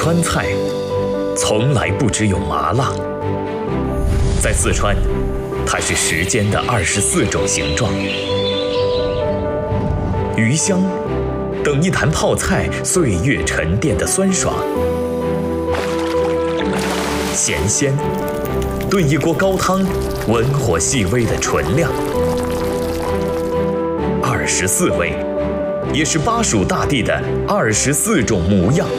川菜从来不只有麻辣，在四川，它是时间的24种形状。鱼香等一坛泡菜岁月沉淀的酸爽，咸鲜炖一锅高汤文火细微的纯亮。24味，也是巴蜀大地的24种模样。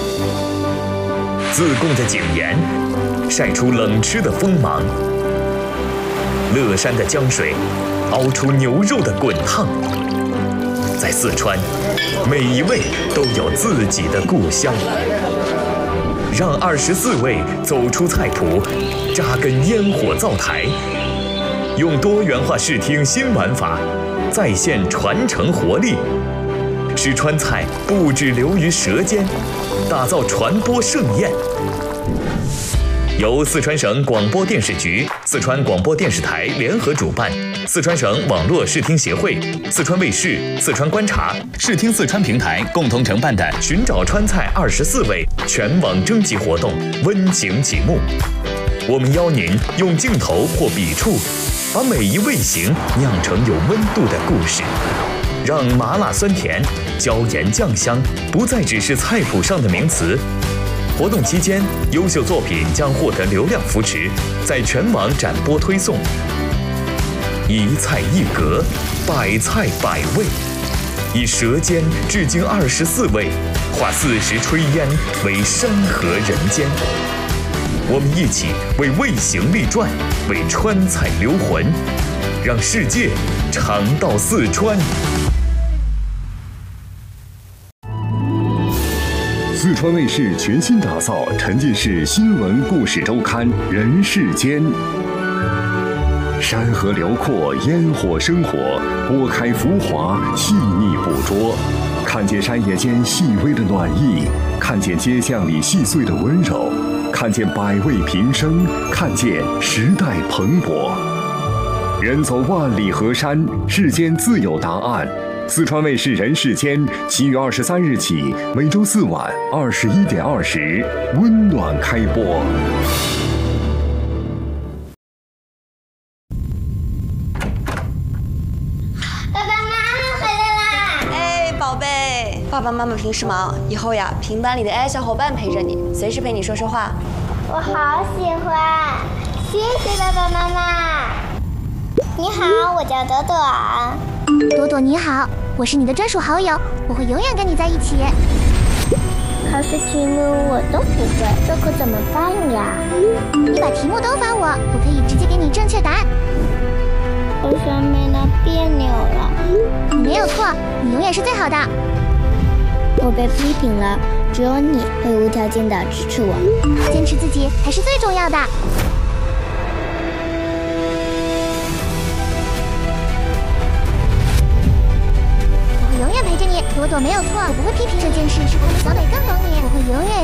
自贡的井盐晒出冷吃的锋芒，乐山的江水熬出牛肉的滚烫。在四川，每一味都有自己的故乡。让24味走出菜谱，扎根烟火灶台，用多元化视听新玩法再现传承活力，使川菜不只流于舌尖，打造传播盛宴。由四川省广播电视局、四川广播电视台联合主办，四川省网络视听协会、四川卫视、四川观察、视听四川平台共同承办的“寻找川菜24味”全网征集活动温情启幕。我们邀您用镜头或笔触，把每一味型酿成有温度的故事，让麻辣酸甜、椒盐酱香不再只是菜谱上的名词。活动期间，优秀作品将获得流量扶持，在全网展播推送。一菜一格，百菜百味，以舌尖致敬24味，化40炊烟为山河人间。我们一起为味型立传，为川菜留魂，让世界尝到四川。 四川卫视全新打造沉浸式新闻故事周刊《人世间》，山河辽阔，烟火生活，拨开浮华，细腻捕捉，看见山野间细微的暖意，看见街巷里细碎的温柔，看见百味平生，看见时代蓬勃。人走万里河山，世间自有答案。四川卫视《人世间》7月23日起，每周四晚21点20，温暖开播。 爸爸妈妈回来啦！ 哎，宝贝，爸爸妈妈平时忙，以后呀，平板里的 AI 小伙伴陪着你，随时陪你说说话。 我好喜欢，谢谢爸爸妈妈。你好，我叫朵朵。 朵朵你好，我是你的专属好友，我会永远跟你在一起。 考试题目我都不会，这可怎么办呀？ 你把题目都发我，我可以直接给你正确答案。 我上面那别扭了。 你没有错，你永远是最好的。 我被批评了，只有你会无条件的支持我。 坚持自己才是最重要的。我会永远陪着你，朵朵没有错，我不会批评这件事，是为了小美更懂你。我会永远